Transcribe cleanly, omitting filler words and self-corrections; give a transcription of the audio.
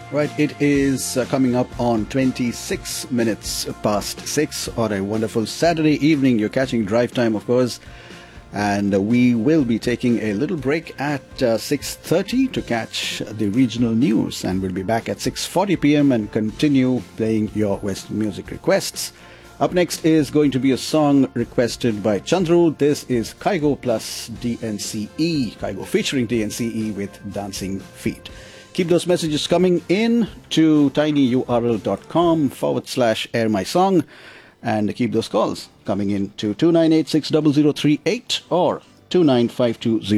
Right, it is coming up on 26 minutes past 6 on a wonderful Saturday evening. You're catching drive time, of course, and we will be taking a little break at 6:30 to catch the regional news, and we'll be back at 6:40 p.m. and continue playing your Western music requests. Up next is going to be a song requested by Chandru. This is Kygo plus DNCE, Kygo featuring DNCE with Dancing Feet. Keep those messages coming in to tinyurl.com/air my song, and keep those calls coming in to 29860038 or 29520.